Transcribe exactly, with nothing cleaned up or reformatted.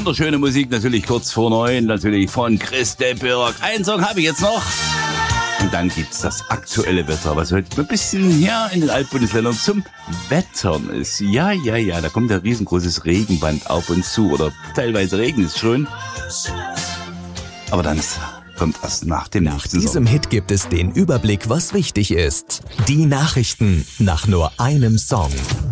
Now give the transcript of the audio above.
wunderschöne Musik, natürlich kurz vor neun, natürlich von Chris de Burgh. Einen Song habe ich jetzt noch. Und dann gibt's das aktuelle Wetter, was heute ein bisschen hier in den Altbundesländern zum Wettern ist. Ja, ja, ja, da kommt ein riesengroßes Regenband auf uns zu. Oder teilweise regnet es schon. Aber dann ist, kommt erst nach dem Nach diesem Hit gibt es den Überblick, was wichtig ist. Die Nachrichten nach nur einem Song.